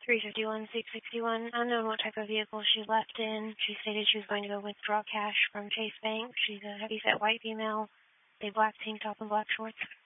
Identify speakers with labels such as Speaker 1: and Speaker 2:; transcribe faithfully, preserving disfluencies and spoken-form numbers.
Speaker 1: three fifty-one, six sixty-one. Unknown what type of vehicle she left in. She stated she was going to go withdraw cash from Chase Bank. She's a heavy-set white female, a black tank top and black shorts.